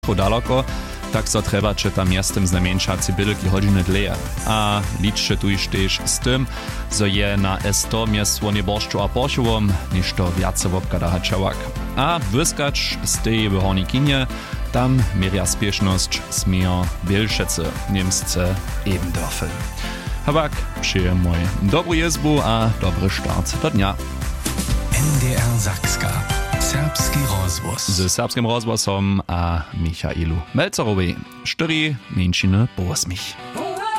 daleko, tak so treba tam miastem znamienčaci bydlki hodiny dleje. A liczcie tu już też z tym, że je na S100 miast słonie borszczu a porsiłom, niż to wiace wopkada haczałak. A wyskacz z tej w Hornikinie, tam mieria spieszność smieją Bielszece, Niemsce Ebendorfel. Habak, przyjem mój dobry jezbu a dobry start do dnia. NDR Sakska. Serbski rozvoz. Z serbskim rozvozom a Michailu Melcerowej. 4 mięciny po 8.